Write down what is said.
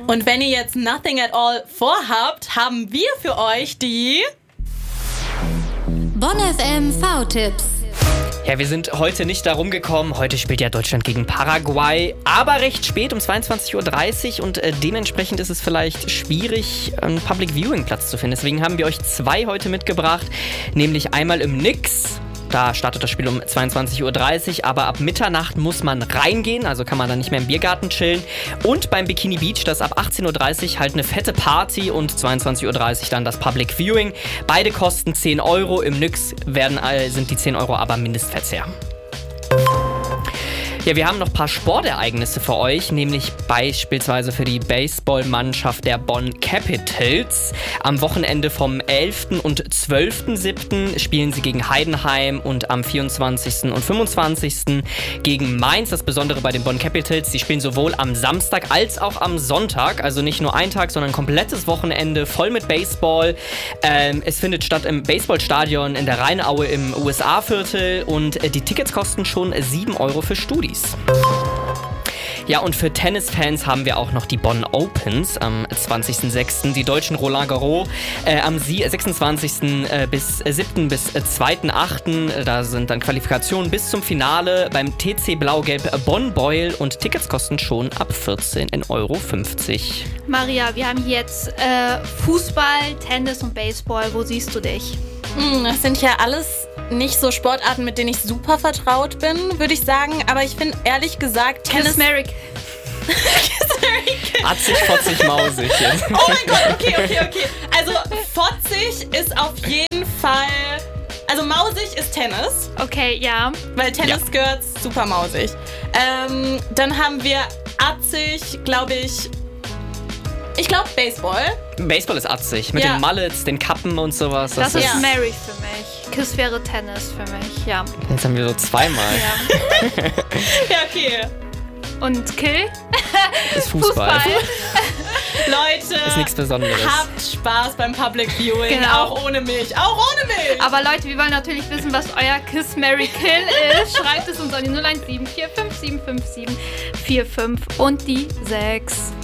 Und wenn ihr jetzt nothing at all vorhabt, haben wir für euch die Bonn FM V-Tipps. Ja, wir sind heute nicht darum gekommen. Heute spielt ja Deutschland gegen Paraguay, aber recht spät um 22.30 Uhr und dementsprechend ist es vielleicht schwierig, einen Public Viewing Platz zu finden. Deswegen haben wir euch 2 heute mitgebracht, nämlich einmal im Nix. Da startet das Spiel um 22.30 Uhr, aber ab Mitternacht muss man reingehen, also kann man dann nicht mehr im Biergarten chillen. Und beim Bikini Beach, das ab 18.30 Uhr halt eine fette Party und 22.30 Uhr dann das Public Viewing. Beide kosten 10 Euro, im Nix sind die 10 Euro aber Mindestverzehr. Ja, wir haben noch ein paar Sportereignisse für euch, nämlich beispielsweise für die Baseballmannschaft der Bonn Capitals. Am Wochenende vom 11. und 12.07. spielen sie gegen Heidenheim und am 24. und 25. gegen Mainz. Das Besondere bei den Bonn Capitals, sie spielen sowohl am Samstag als auch am Sonntag, also nicht nur ein Tag, sondern ein komplettes Wochenende voll mit Baseball. Es findet statt im Baseballstadion in der Rheinaue im USA-Viertel und die Tickets kosten schon 7 Euro für Studis. Ja, und für Tennisfans haben wir auch noch die Bonn Opens am 20.06. Die deutschen Roland Garros am 26. bis 7. bis 2.8. Da sind dann Qualifikationen bis zum Finale beim TC Blau-Gelb Bonn-Beuel und Tickets kosten schon ab 14,50 Euro. Maria, wir haben jetzt Fußball, Tennis und Baseball. Wo siehst du dich? Das sind ja alles nicht so Sportarten, mit denen ich super vertraut bin, würde ich sagen. Aber ich finde ehrlich gesagt Tennis... Atzig, fotzig, mausig. Oh mein Gott, okay. Also fotzig ist auf jeden Fall... Also mausig ist Tennis. Okay, ja. Weil Tennis-Skirts super mausig. Dann haben wir atzig, glaube ich... Ich glaube Baseball. Baseball ist atzig, mit den Mullets, den Kappen und sowas. Das ist Mary für mich. Kiss wäre Tennis für mich, ja. Jetzt haben wir so zweimal. Ja, okay. Und Kill? Ist Fußball. Leute, ist nichts Besonderes. Habt Spaß beim Public Viewing, genau. Auch ohne mich. Aber Leute, wir wollen natürlich wissen, was euer Kiss, Mary, Kill ist. Schreibt es uns an die 017 45757 45 und die 6.